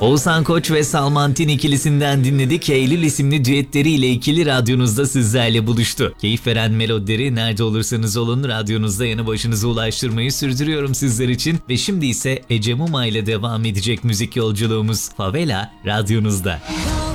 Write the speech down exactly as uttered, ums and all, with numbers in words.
Oğuzhan Koç ve Salman Tin ikilisinden dinledik. Eylül isimli düetleriyle ikili radyonuzda sizlerle buluştu. Keyif veren melodileri nerede olursanız olun radyonuzda yanı başınıza ulaştırmayı sürdürüyorum sizler için. Ve şimdi ise Ece Muma ile devam edecek müzik yolculuğumuz. Favela radyonuzda.